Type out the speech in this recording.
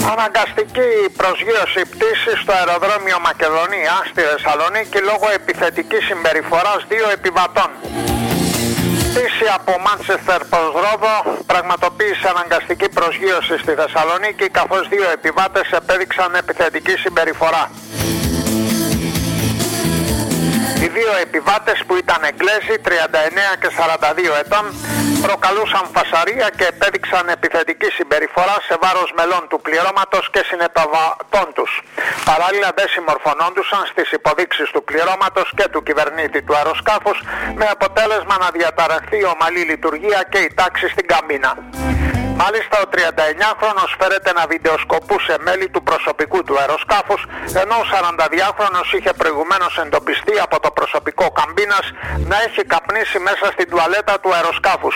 Αναγκαστική προσγείωση πτήσης στο αεροδρόμιο Μακεδονία στη Θεσσαλονίκη λόγω επιθετικής συμπεριφοράς δύο επιβατών. Πτήση από Μάντσεστερ προς Ρόδο πραγματοποίησε αναγκαστική προσγείωση στη Θεσσαλονίκη καθώς δύο επιβάτες επέδειξαν επιθετική συμπεριφορά. Οι δύο επιβάτες που ήταν Εγγλέζοι, 39 και 42 ετών, προκαλούσαν φασαρία και επέδειξαν επιθετική συμπεριφορά σε βάρος μελών του πληρώματος και συνετοβατών τους. Παράλληλα δεν συμμορφωνόντουσαν στις υποδείξεις του πληρώματος και του κυβερνήτη του αεροσκάφους, με αποτέλεσμα να διαταραχθεί η ομαλή λειτουργία και η τάξη στην καμπίνα. Μάλιστα ο 39χρονος φέρεται να βιντεοσκοπούσε μέλη του προσωπικού του αεροσκάφους, ενώ ο 42χρονος είχε προηγουμένως εντοπιστεί από το προσωπικό καμπίνας να έχει καπνίσει μέσα στην τουαλέτα του αεροσκάφους.